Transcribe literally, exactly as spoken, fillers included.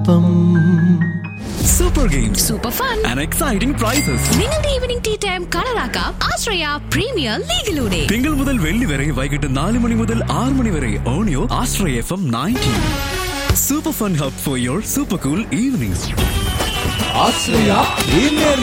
ഒപ്പം super games, super fun and exciting prices. നിങ്ങളുടെ evening tea time കളറാക്കാം ആശ്രയ premier ലീഗിലൂടെ. തിങ്കൾ മുതൽ വെള്ളി വരെ വൈകിട്ട് നാല് മണി മുതൽ ആറ് മണി വരെ ഓണിയോ ആശ്രയ F M ninety. Super fun hub for your super cool evenings. Ashraya